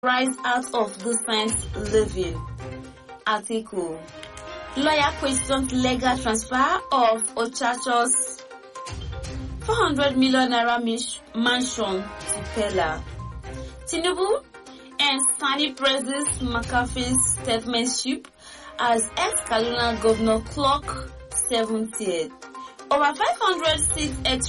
rise out of decent living. Article. Lawyer questions legal transfer of Ochacho's 400 million naira mansion to Pella. Tinubu and Sani praises McAfee's statesmanship as ex-Kaduna governor clock 70th. Over 500 seats